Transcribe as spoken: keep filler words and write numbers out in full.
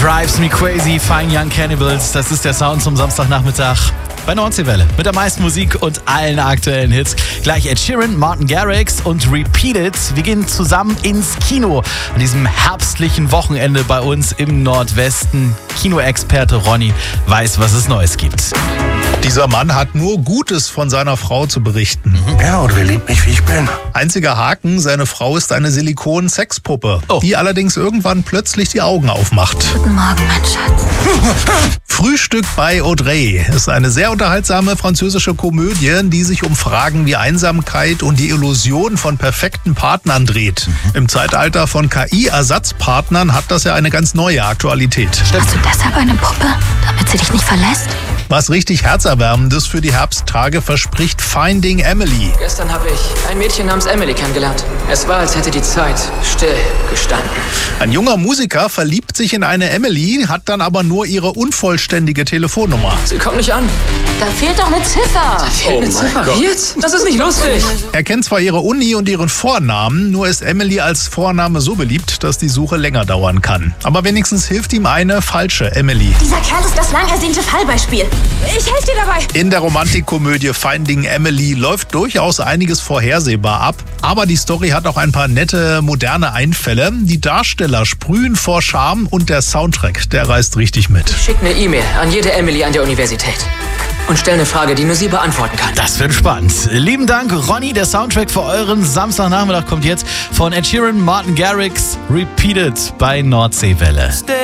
Drives Me Crazy, Fine Young Cannibals. Das ist der Sound zum Samstagnachmittag bei Nordseewelle. Mit der meisten Musik und allen aktuellen Hits. Gleich Ed Sheeran, Martin Garrix und Repeat It. Wir gehen zusammen ins Kino an diesem herbstlichen Wochenende bei uns im Nordwesten. Kinoexperte Ronny weiß, was es Neues gibt. Dieser Mann hat nur Gutes von seiner Frau zu berichten. Mhm. Ja, und wer liebt mich, wie ich bin? Einziger Haken, seine Frau ist eine Silikon-Sexpuppe, oh. die allerdings irgendwann plötzlich die Augen aufmacht. Guten Morgen, mein Schatz. Frühstück bei Audrey ist eine sehr unterhaltsame französische Komödie, die sich um Fragen wie Einsamkeit und die Illusion von perfekten Partnern dreht. Mhm. Im Zeitalter von K I-Ersatzpartnern hat das ja eine ganz neue Aktualität. Hast du deshalb eine Puppe, damit sie dich nicht verlässt? Was richtig Herzerwärmendes für die Herbsttage verspricht Finding Emily. Gestern habe ich ein Mädchen namens Emily kennengelernt. Es war, als hätte die Zeit still gestanden. Ein junger Musiker verliebt sich in eine Emily, hat dann aber nur ihre unvollständige Telefonnummer. Sie kommt nicht an. Da fehlt doch eine Ziffer. Da fehlt eine Ziffer. Wie jetzt? Das ist nicht lustig. Er kennt zwar ihre Uni und ihren Vornamen, nur ist Emily als Vorname so beliebt, dass die Suche länger dauern kann. Aber wenigstens hilft ihm eine falsche Emily. Dieser Kerl ist das lang ersehnte Fallbeispiel. Ich helfe dir dabei. In der Romantikkomödie Finding Emily läuft durchaus einiges vorhersehbar ab. Aber die Story hat auch ein paar nette, moderne Einfälle. Die Darsteller sprühen vor Charme und der Soundtrack, der reißt richtig mit. Schick eine E-Mail an jede Emily an der Universität. Und stell eine Frage, die nur sie beantworten kann. Das wird spannend. Lieben Dank, Ronny. Der Soundtrack für euren Samstagnachmittag kommt jetzt von Ed Sheeran, Martin Garrix, Repeat It bei Nordseewelle.